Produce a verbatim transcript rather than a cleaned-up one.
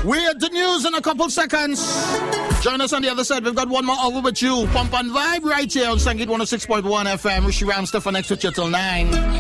We're the news in a couple seconds. Join us on the other side. We've got one more hour with you. Pump and Vibe right here on Sangeet one oh six point one F M. Rishi Ram, Stefan next with you till nine.